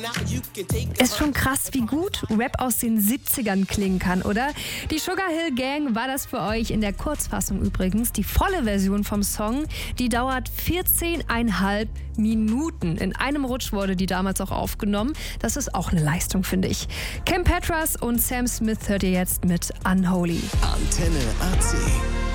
Ist schon krass, wie gut Rap aus den 70ern klingen kann, oder? Die Sugar Hill Gang war das für euch in der Kurzfassung übrigens. Die volle Version vom Song, die dauert 14,5 Minuten. In einem Rutsch wurde die damals auch aufgenommen. Das ist auch eine Leistung, finde ich. Kim Petras und Sam Smith hört ihr jetzt mit Unholy. Antenne AC.